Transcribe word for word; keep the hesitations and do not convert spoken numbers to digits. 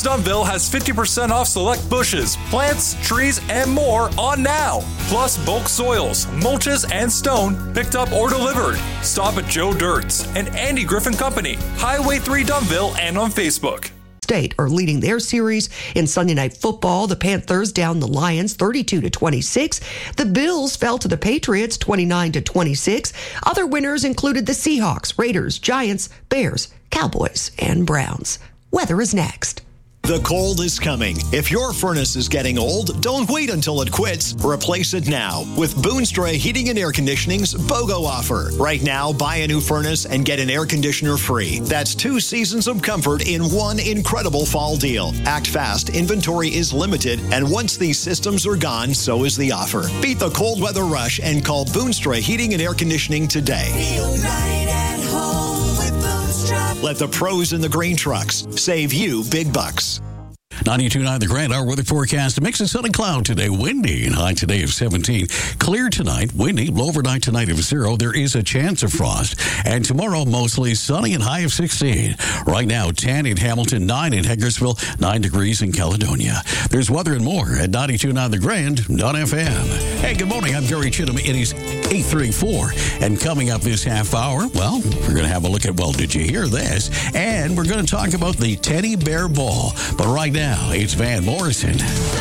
Dunnville has fifty percent off select bushes, plants, trees, and more on now. Plus bulk soils, mulches, and stone picked up or delivered. Stop at Joe Dirt's and Andy Griffin Company, Highway three Dunnville, and on Facebook. State are leading their series in Sunday Night Football. The Panthers down the Lions thirty-two to twenty-six. The Bills fell to the Patriots twenty-nine to twenty-six. Other winners included the Seahawks, Raiders, Giants, Bears, Cowboys, and Browns. Weather is next. The cold is coming. If your furnace is getting old, don't wait until it quits. Replace it now with Boonstra Heating and Air Conditioning's BOGO offer. Right now, buy a new furnace and get an air conditioner free. That's two seasons of comfort in one incredible fall deal. Act fast. Inventory is limited, and once these systems are gone, so is the offer. Beat the cold weather rush and call Boonstra Heating and Air Conditioning today. Feel right at home with Boonstra. Let the pros in the green trucks save you big bucks. ninety-two point nine The Grand, our weather forecast. A mix of sun and cloud today. Windy and high today of seventeen. Clear tonight. Windy. Low overnight tonight of zero. There is a chance of frost. And tomorrow, mostly sunny and high of sixteen. Right now, ten in Hamilton, nine in Hagersville, nine degrees in Caledonia. There's weather and more at ninety-two point nine The Grand dot F M. Hey, good morning. I'm Gary Chittum. It is eight thirty-four. And coming up this half hour, well, we're going to have a look at, well, did you hear this? And we're going to talk about the Teddy Bear Ball. But right now, it's Van Morrison.